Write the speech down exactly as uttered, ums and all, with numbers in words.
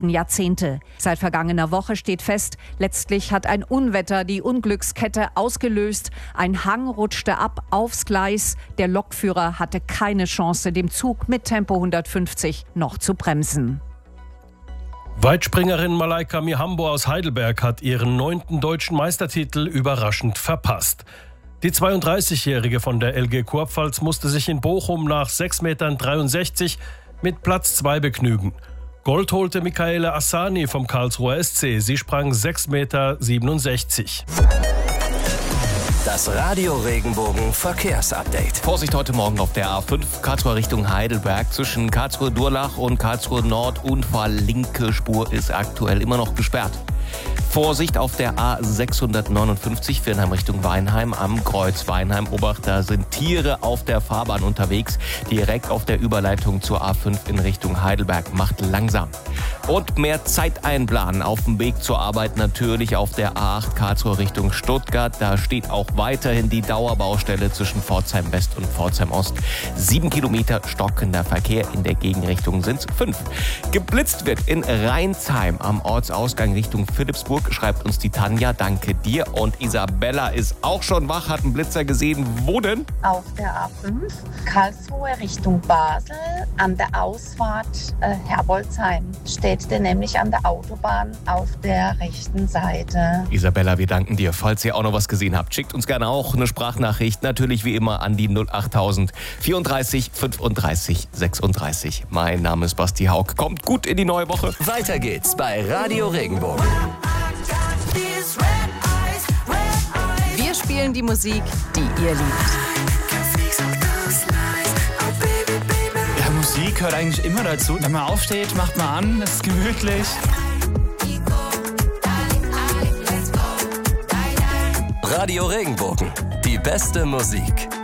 letzten Jahrzehnte. Seit vergangener Woche steht fest, letztlich hat ein Unwetter die Unglückskette ausgelöst. Ein Hang rutschte ab aufs Gleis. Der Lokführer hatte keine Chance, dem Zug mit Tempo hundertfünfzig noch zu bremsen. Weitspringerin Malaika Mihambo aus Heidelberg hat ihren neunten deutschen Meistertitel überraschend verpasst. Die zweiunddreißigjährige von der L G Kurpfalz musste sich in Bochum nach sechs Meter dreiundsechzig mit Platz zwei begnügen. Gold holte Michaela Assani vom Karlsruher S C. Sie sprang sechs Meter siebenundsechzig. Das Radio Regenbogen Verkehrsupdate. Vorsicht heute Morgen auf der A fünf, Karlsruhe Richtung Heidelberg. Zwischen Karlsruhe-Durlach und Karlsruhe Nord. Unfall, linke Spur ist aktuell immer noch gesperrt. Vorsicht auf der A sechshundertneunundfünfzig, Viernheim Richtung Weinheim. Am Kreuz Weinheim-Obacht, da sind Tiere auf der Fahrbahn unterwegs. Direkt auf der Überleitung zur A fünf in Richtung Heidelberg. Macht langsam. Und mehr Zeit einplanen auf dem Weg zur Arbeit natürlich auf der A acht Karlsruhe Richtung Stuttgart. Da steht auch weiterhin die Dauerbaustelle zwischen Pforzheim West und Pforzheim Ost. Sieben Kilometer stockender Verkehr, in der Gegenrichtung sind es fünf. Geblitzt wird in Rheinsheim am Ortsausgang Richtung Philippsburg, schreibt uns die Tanja. Danke dir. Und Isabella ist auch schon wach, hat einen Blitzer gesehen. Wo denn? Auf der A fünf, Karlsruhe Richtung Basel, an der Ausfahrt äh, Herbolzheim. Steht der nämlich an der Autobahn auf der rechten Seite. Isabella, wir danken dir. Falls ihr auch noch was gesehen habt, schickt uns gerne auch eine Sprachnachricht. Natürlich wie immer an die null achttausend vierunddreißig fünfunddreißig sechsunddreißig. Mein Name ist Basti Haug. Kommt gut in die neue Woche. Weiter geht's bei Radio Regenbogen. Wir spielen die Musik, die ihr liebt. Ja, Musik gehört eigentlich immer dazu. Wenn man aufsteht, macht man an, es ist gemütlich. Radio Regenbogen, die beste Musik.